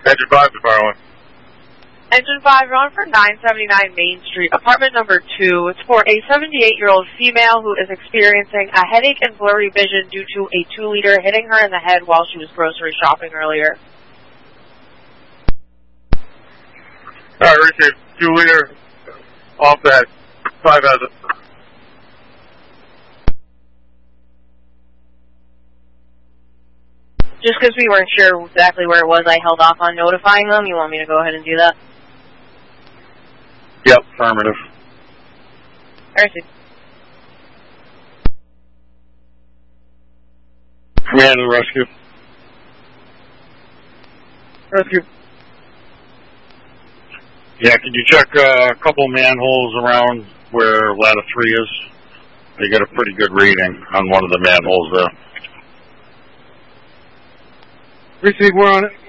Engine 5 to Fire 1. Engine 5, you're on for 979 Main Street, apartment number 2. It's for a 78-year-old female who is experiencing a headache and blurry vision due to a 2-liter hitting her in the head while she was grocery shopping earlier. Alright, receive 2-liter off that 5 has it. Just because we weren't sure exactly where it was, I held off on notifying them. You want me to go ahead and do that? Yep, affirmative. I see. Command to the rescue. Rescue. Yeah, can you check a couple manholes around where ladder 3 is? They get a pretty good reading on one of the manholes there. Receive, we're on it.